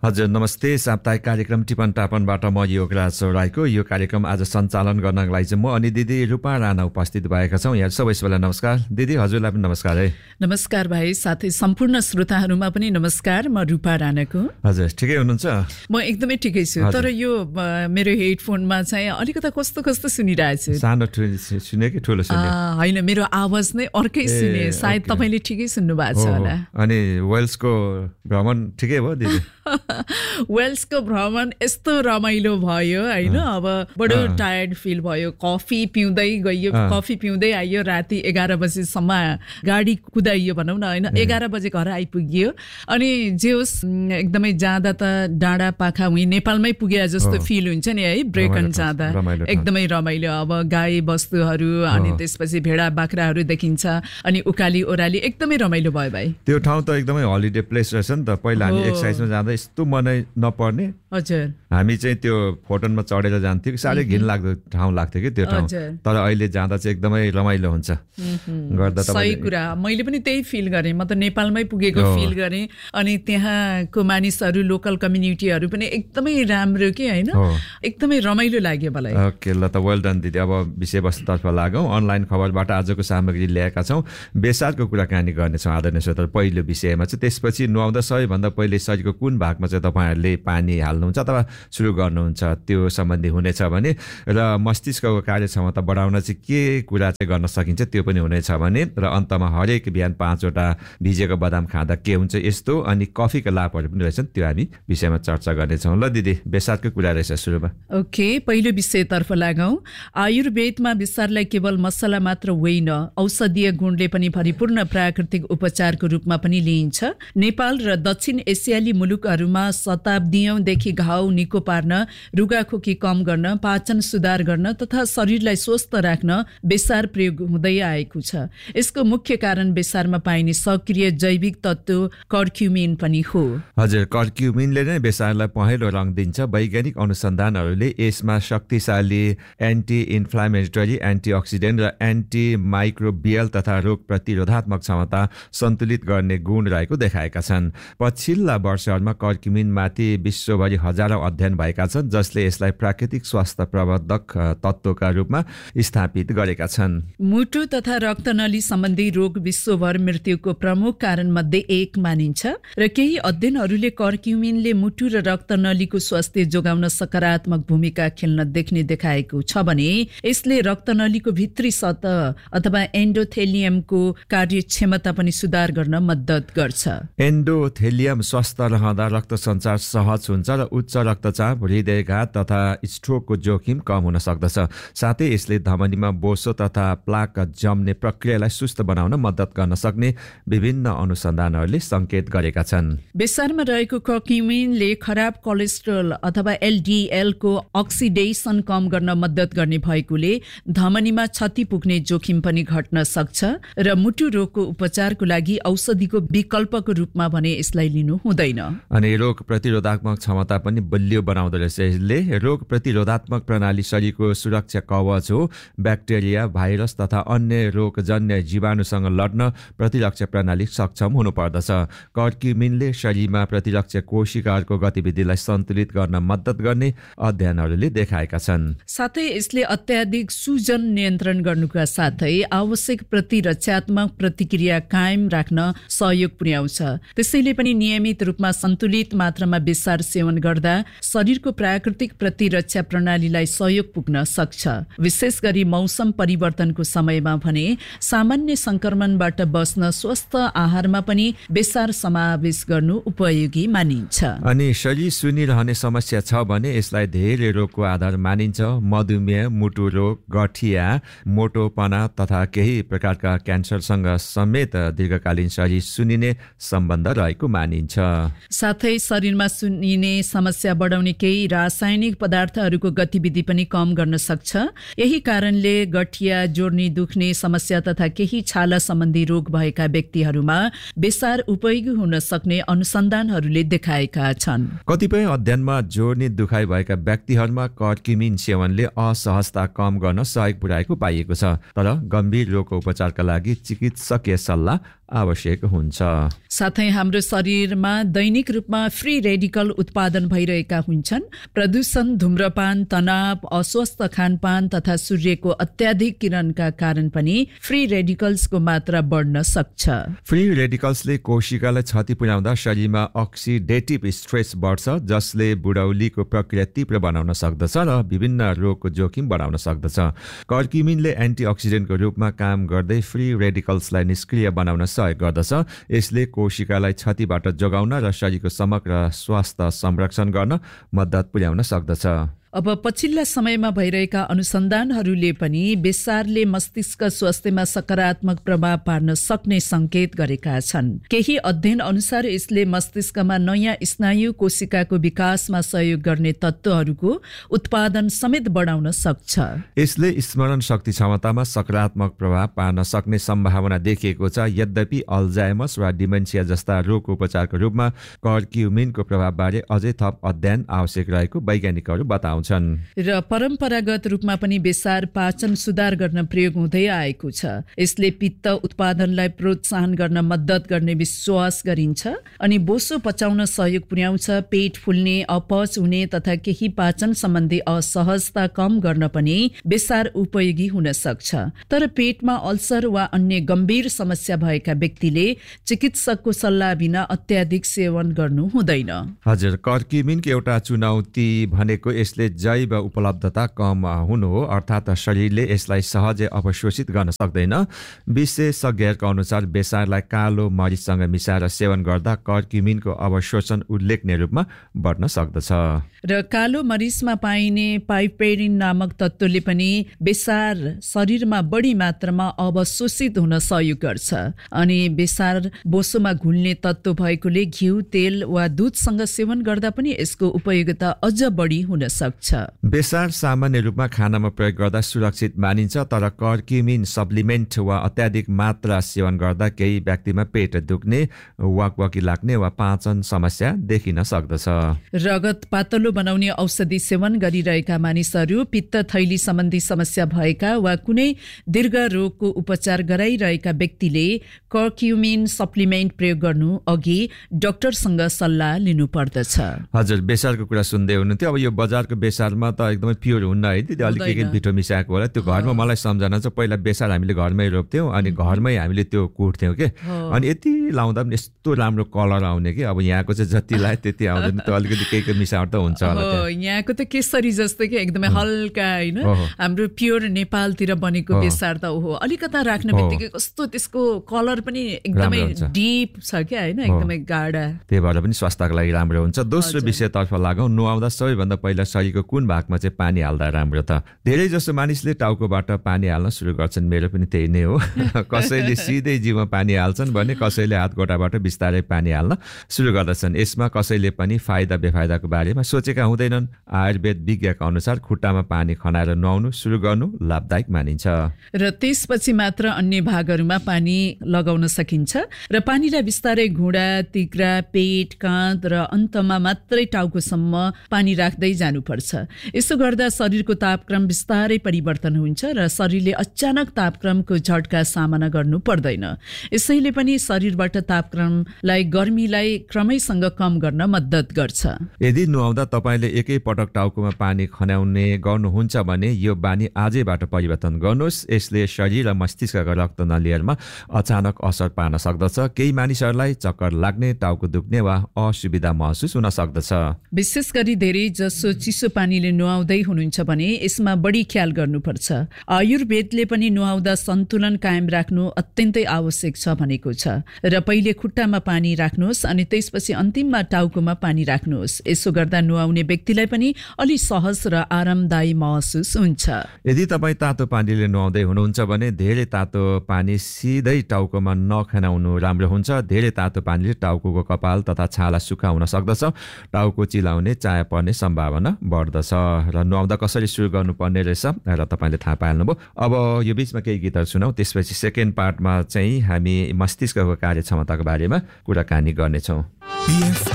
हजुर नमस्ते। साप्ताहिक कार्यक्रम टिपन टापनबाट म योगराज राईको यो कार्यक्रम आज सञ्चालन गर्नका लागि चाहिँ म अनि दिदी रूपा राणा उपस्थित भएका छौँ। यहाँ सबैलाई नमस्कार। दिदी हजुरलाई पनि नमस्कार है। नमस्कार भाइ, साथै सम्पूर्ण श्रोताहरूमा पनि नमस्कार। म रूपा राणाको। हजुर ठिकै हुनुहुन्छ? म एकदमै ठिकै छु, तर यो मेरो हेडफोनमा चाहिँ अलिकता कस्तो कस्तो सुनिरहेछु। सानो सुने कि ठुलो सुने? होइन, मेरो आवाज नै अर्कै सुने। सायद तपाईले ठिकै सुन्नु भएको छ होला। अनि वेल्सको भ्रमण ठिकै भयो दिदी? वेल्सको भ्रमण यस्तो रमाइलो भयो होइन। अब बडो टायर्ड फिल भयो। कफी पिउँदै गइयो, कफी पिउँदै आइयो। राति 11 बजेसम्म गाडी कुदाइयो भनौँ न होइन। 11 बजे घर आइपुगियो। अनि जे होस् एकदमै जाँदा त डाँडा पाखा उही नेपालमै पुगे जस्तो फिल हुन्छ नि है। ब्रेकन जाँदा एकदमै रमाइलो। अब गाई बस्तुहरू अनि त्यसपछि भेडा बाख्राहरू देखिन्छ अनि उकाली ओराली एकदमै रमाइलो भयो भाइ। त्यो ठाउँ त एकदमै हलिडे प्लेस रहेछ नि त। पहिला हामी एक्सर्साइजमा जाँदा यस्तो मनै नपर्ने। हजुर, हामी चाहिँ त्यो फोटोनमा चढेर जान्थ्यौँ कि साह्रै घिनलाग्दो ठाउँ लाग्थ्यो कि त्यो ठाउँ। तर अहिले जाँदा चाहिँ एकदमै रमाइलो हुन्छ गर्दा। सही कुरा, मैले पनि त्यही फिल गरेँ। म त नेपालमै पुगेको फिल गरेँ। अनि त्यहाँको मानिसहरू, लोकल कम्युनिटीहरू पनि एकदमै राम्रो कि होइन। एकदमै रमाइलो लाग्यो मलाई। ओके ल त, वेल डन दिदी। अब विषयवस्तुतर्फ लागौँ। अनलाइन खबरबाट आजको सामग्री ल्याएका छौँ। बेसारको कुराकानी गर्नेछौँ आदरणीय श्रोता। पहिलो विषयमा चाहिँ त्यसपछि नुहाउँदा सबैभन्दा पहिले शरीरको कुन भागमा चाहिँ तपाईँहरूले पानी हाल्नुहुन्छ अथवा सुरु गर्नुहुन्छ त्यो सम्बन्धी हुनेछ भने, र मस्तिष्कको कार्यक्षमता बढाउन चाहिँ के कुरा चाहिँ गर्न सकिन्छ त्यो पनि हुनेछ भने, र अन्तमा हरेक बिहान 5वटा भिजेको बदाम खाँदा के हुन्छ यस्तो, अनि कफीका लाभहरू पनि रहेछन् त्यो हामी विषयमा चर्चा गर्नेछौँ। ल दिदी, बेसारको कुरा रहेछ सुरुमा। ओके, पहिलो विषयतर्फ लागौँ। आयुर्वेदमा बेसारलाई केवल मसला मात्र होइन, औषधीय गुणले पनि भरिपूर्ण प्राकृतिक उपचारको रूपमा पनि लिइन्छ। नेपाल र दक्षिण एसियाली मुलुकहरूमा शताब्दीयौंदेखि घाउ निको पार्न, रुगाखोकी कम गर्न, पाचन सुधार गर्न तथा शरीरलाई स्वस्थ राख्न बेसार प्रयोग हुँदै आएको छ। यसको मुख्य कारण बेसारमा पाइने सक्रिय जैविक तत्व कर्क्युमिन पनि हो। हजुर, कर्क्युमिनले नै बेसारलाई पहेँलो रङ दिन्छ। वैज्ञानिक अनुसन्धानहरूले यसमा शक्तिशाली एन्टी इन्फ्लामेटरी, एन्टिअक्सिडेन्ट र एन्टी माइक्रोबियल तथा रोग प्रतिरोधात्मक क्षमता सन्तुलित गर्ने गुण रहेको देखाएका छन्। पछिल्ला वर्षहरूमा कर्क्युमिनमाथि विश्वभरि हजारौं अध्ययन भएका छन् जसले यसलाई प्राकृतिक स्वास्थ्य प्रवर्धक तत्त्वका रूपमा स्थापित गरेका छन्। मुटु तथा रक्तनली सम्बन्धी रोग विश्वभर मृत्युको प्रमुख कारण मध्ये एक मानिन्छ र केही अध्ययनहरूले कर्क्युमिनले मुटु र रक्तनलीको स्वास्थ्य जोगाउन सकारात्मक भूमिका खेल्न देखाएको छ भने यसले रक्तनलीको भित्री सतह अथवा एन्डोथेलियमको कार्यक्षमता पनि सुधार गर्न मद्दत गर्छ। एन्डोथेलियम स्वस्थ रहँदा रक्त सञ्चार सहज हुन्छ र उच्च रक्तचाप, हृदयघात तथा स्ट्रोकको जोखिम कम हुन सक्दछ। साथै यसले धमनीमा बोसो तथा प्लाक जम्ने प्रक्रियालाई सुस्त बनाउन मद्दत गर्न सक्ने विभिन्न अनुसन्धानहरूले संकेत गरेका छन्। बेसारमा रहेको कर्क्युमिनले खराब कोलेस्ट्रोल अथवा एलडिएल को अक्सिडेसन कम गर्न मद्दत गर्ने भएकोले धमनीमा क्षति पुग्ने जोखिम पनि घट्न सक्छ र मुटु रोगको उपचारको लागि औषधिको विकल्पको रूपमा भने यसलाई लिनु हुँदैन। अनि रोग प्रतिरोधात्मक क्षमता पनि बलियो बनाउँदो रहेछ यसले। रोग प्रतिरोधात्मक प्रणाली शरीरको सुरक्षा कवच हो। ब्याक्टेरिया, भाइरस तथा अन्य रोगजन्य जीवाणुसँग लड्न प्रतिरक्षा प्रणाली सक्षम हुनुपर्दछ। कर्क्युमिनले शरीरमा प्रतिरक्षा कोशिकाहरूको गतिविधिलाई सन्तुलित गर्न मद्दत गर्ने अध्ययनहरूले देखाएका छन्। साथै यसले अत्याधिक सूजन नियन्त्रण गर्नुका साथै आवश्यक प्रतिरक्षात्मक प्रतिक्रिया कायम राख्न सहयोग पुर्याउँछ। त्यसैले पनि नियमित रूपमा सन्तुलित मात्रामा बेसार सेवन गर्दा शरीरको प्राकृतिक प्रतिरक्षा प्रणालीलाई सहयोग पुग्न सक्छ। विशेष गरी मौसम परिवर्तनको समयमा भने सामान्य संक्रमणबाट बस्न स्वस्थ आहारमा पनि बेसार समावेश गर्नु उपयोगी मानिन्छ। अनि शरीर सुनिरहने समस्या छ भने यसलाई धेरै रोगको आधार मानिन्छ। मधुमेह, मुटु रोग, गठिया, मोटोपना तथा केही प्रकारका क्यान्सरसँग समेत दीर्घकालीन शरीर सुनिने सम्बन्ध रहेको मानिन्छ। साथै शरीरमा सुनिने समस्या बढाउने केही रासायनिक पदार्थहरूको गतिविधि पनि कम गर्न सक्छ। यही कारणले गठिया, जोर्नी दुख्ने समस्या तथा केही छाला सम्बन्धी रोग भएका व्यक्तिहरूमा बेसार उपयोगी हुन सक्ने अनुसन्धानहरूले देखाएका छन्। कतिपय अध्ययनमा जोर्नी दुखाइ भएका व्यक्तिहरूमा कर्क्युमिन सेवनले असहजता कम गर्न सहयोग पुर्याएको पाइएको छ, तर गम्भीर रोगको उपचारका लागि चिकित्सकीय सल्लाह आवश्यक हुन्छ। साथै हाम्रो शरीरमा दैनिक रूपमा फ्री रेडिकल उत्पादन भइरहेका हुन्छन्। प्रदूषण, धूम्रपान, तनाव, अस्वस्थ खानपान तथा सूर्यको अत्याधिक किरणका कारण पनि फ्री रेडिकल्सको मात्रा बढ्न सक्छ। फ्री रेडिकल्सले कोशिकालाई क्षति पुर्याउँदा शरीरमा अक्सिडेटिभ स्ट्रेस बढ्छ, जसले बुढौलीको प्रक्रिया तीव्र बनाउन सक्दछ र विभिन्न रोगको जोखिम बढाउन सक्दछ। कर्क्युमिनले एन्टिअक्सिडेन्टको रूपमा काम गर्दै फ्री रेडिकल्सलाई निष्क्रिय बनाउन सहयोग गर्दछ। यसले कोशिकालाई क्षतिबाट जोगाउन र शरीरको समग्र स्वास्थ्य संरक्षण गर्न मद्दत पुर्याउन सक्दछ। अब पछिल्ला समयमा भइरहेका अनुसन्धानहरूले पनि बेसारले मस्तिष्क स्वास्थ्यमा सकारात्मक प्रभाव पार्न सक्ने संकेत गरेका छन्। केही अध्ययन अनुसार यसले मस्तिष्कमा नयाँ स्नायु कोशिकाको विकासमा सहयोग गर्ने तत्त्वहरूको उत्पादन समेत बढाउन सक्छ। यसले स्मरण शक्ति क्षमतामा सकारात्मक प्रभाव पार्न सक्ने सम्भावना देखिएको छ। यद्यपि अल्जाइमस वा डिमेन्सिया जस्ता रोगको उपचारको रूपमा कर्क्युमिनको प्रभावबारे अझै थप अध्ययन आवश्यक रहेको वैज्ञानिकहरू बताउँछन्। र परम्परागत रूपमा पनि बेसार पाचन सुधार गर्न प्रयोग हुँदै आएको छ। यसले पित्त उत्पादनलाई प्रोत्साहन गर्न मद्दत गर्ने विश्वास गरिन्छ अनि बोसो पचाउन सहयोग पुर्याउँछ। पेट फुल्ने, अपच हुने तथा केही पाचन सम्बन्धी असहजता कम गर्न पनि बेसार उपयोगी हुन सक्छ। तर पेटमा अल्सर वा अन्य गम्भीर समस्या भएका व्यक्तिले चिकित्सकको सल्लाह बिना अत्याधिक सेवन गर्नु हुँदैन। हजुर, कर्क्युमिनको एउटा चुनौती भनेको यसले जैव उपलब्धता कम हुनु हो, अर्थात् शरीरले यसलाई सहजै अपशोषित गर्न सक्दैन। विशेषज्ञहरूको अनुसार बेसारलाई कालो मरिचसँग मिसाएर सेवन गर्दा कर्क्युमिनको अवशोषण उल्लेखनीय रूपमा बढ्न सक्दछ। र कालो मरिचमा पाइने पाइपेरिन नामक तत्त्वले पनि बेसार शरीरमा बढी मात्रामा अवशोषित हुन सहयोग गर्छ अनि बेसार बोसोमा घुल्ने तत्त्व भएकोले घिउ, तेल वा दूधसँग सेवन गर्दा पनि यसको उपयोगिता अझ बढी हुन सक्छ। बेसार सामान्य रूपमा खानामा प्रयोग गर्दा सुरक्षित मानिन्छ, तर कर्क्युमिन सप्लिमेन्ट वा अत्याधिक मात्रा सेवन गर्दा केही व्यक्तिमा पेट दुख्ने, वाकवाकी लाग्ने वा पाचन समस्या देखिन सक्दछ। रगत पातलो बनाउने औषधि सेवन गरिरहेका मानिसहरू, पित्त थैली सम्बन्धी समस्या भएका वा कुनै दीर्घ रोगको उपचार गराइरहेका व्यक्तिले कर्क्युमिन सप्लिमेन्ट प्रयोग गर्नु अघि डाक्टरसँग सल्लाह लिनुपर्दछ। हजुर, बेसारको कुरा सुन्दै हुनुहुन्थ्यो। अब यो बजारको बेसारमा त एकदमै प्योर हुन्न है, अलिकति भिटो मिसाएको होला। त्यो घरमा मलाई सम्झना छ, पहिला बेसार हामीले घरमै रोप्थ्यौँ अनि घरमै हामीले त्यो कुट्थ्यौँ के, अनि यति लाउँदा पनि यस्तो राम्रो कलर आउने कि अब यहाँको चाहिँ जति लायो त्यति आउँदैन। त्यो अलिकति केही मिसावट त हुन्छ होला। यहाँको त केसरी जस्तो कि एकदमै हल्का होइन, हाम्रो प्योर नेपालतिर बनेको बेसार त ओहो अलिकता राख्ने बित्तिकै कस्तो त्यसको कलर पनि एकदमै डिप छ क्या होइन, एकदमै गाढा। त्यही भएर पनि स्वास्थ्यको लागि राम्रो हुन्छ। दोस्रो विषयतर्फ लागौँ। नुहाउँदा सबैभन्दा पहिला शरीरको कुन भागमा चाहिँ पानी हाल्दा राम्रो त? धेरै जसो मानिसले टाउकोबाट पानी हाल्न सुरु गर्छन्, मेरो पनि त्यही नै हो। कसैले सिधै जिउमा पानी हाल्छन् भने कसैले हातगोटाबाट बिस्तारै पानी हाल्न सुरु गर्दछन्। यसमा कसैले पनि फाइदा बेफाइदाको बारेमा सोचेका हुँदैनन्। आयुर्वेद विज्ञका अनुसार खुट्टामा पानी खनाएर नुहाउनु सुरु गर्नु लाभदायक मानिन्छ र त्यसपछि मात्र अन्य भागहरूमा पानी लगाउन सकिन्छ। र पानीलाई बिस्तारै घुँडा, तिघ्रा, पेट, काँध र अन्तमा मात्रै टाउकोसम्म पानी राख्दै जानुपर्छ। यसो गर्दा शरीरको तापक्रम बिस्तारै परिवर्तन हुन्छ र शरीरले अचानक तापक्रमको झट्का सामना गर्नु पर्दैन। यसैले पनि शरीरबाट तापक्रमलाई, गर्मीलाई क्रमैसँग कम गर्न मद्दत गर्छ। यदि नुहाउँदा तपाईँले एकै पटक टाउकोमा पानी खन्याउने गर्नुहुन्छ भने यो बानी आजैबाट परिवर्तन गर्नुहोस्। यसले शरीर र मस्तिष्कका रक्त नलीहरूमा अचानक असर पार्न सक्दछ। केही मानिसहरूलाई चक्कर लाग्ने, टाउको दुख्ने वा असुविधा महसुस हुन सक्दछ। विशेष गरी धेरै जसो चिसो पानीले नुहाउँदै हुनुहुन्छ भने यसमा बढी ख्याल गर्नुपर्छ। आयुर्वेदले पनि नुहाउँदा सन्तुलन कायम राख्नु अत्यन्तै आवश्यक छ भनेको छ र पहिले खुट्टामा पानी राख्नुहोस् अनि त्यसपछि अन्तिममा टाउकोमा पानी राख्नुहोस्। यसो गर्दा नुहाउने व्यक्तिलाई पनि अलि सहज र आरामदायी महसुस हुन्छ। यदि तपाईँ तातो पानीले नुहाउँदै हुनुहुन्छ भने धेरै तातो पानी सिधै टाउकोमा नखनाउनु राम्रो हुन्छ। धेरै तातो पानीले टाउको कपाल तथा छाला सुकाउन सक्दछ, टाउको चिलाउने चाया पर्ने सम्भावना बढ्दछ। र नुहाउँदा कसरी सुरु गर्नुपर्ने रहेछ र तपाईँले थाहा पाइहाल्नुभयो। अब यो बिचमा केही गीतहरू सुनौँ, त्यसपछि सेकेन्ड पार्टमा चाहिँ हामी मस्तिष्कको कार्यक्षमताको बारेमा कुराकानी गर्नेछौँ।